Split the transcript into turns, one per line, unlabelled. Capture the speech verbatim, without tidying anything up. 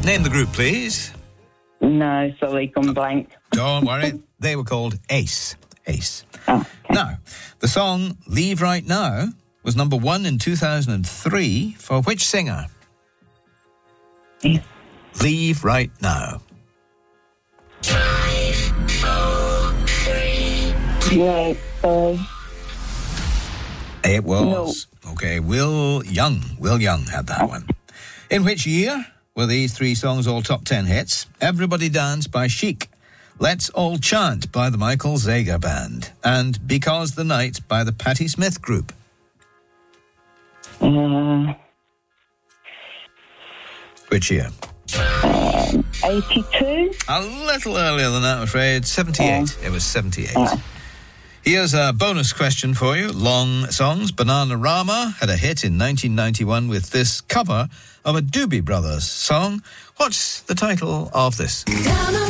Name the group, please.
No, sorry, gone blank.
Don't worry. They were called Ace. Ace.
Oh, okay.
Now, the song Leave Right Now was number one in two thousand three for which singer?
Yeah.
Leave Right Now.
Yeah, sorry.
It was. No. Okay, Will Young. Will Young had that one. In which year were these three songs all top ten hits? Everybody Dance by Chic, Let's All Chant by the Michael Zager Band, and Because the Night by the Patti Smith Group.
Uh,
Which year?
um, eighty-two.
A little earlier than that, I'm afraid. seventy-eight.
Uh,
it was seventy-eight.
Uh,
Here's a bonus question for you. Long songs. Bananarama had a hit in nineteen ninety-one with this cover of a Doobie Brothers song. What's the title of this?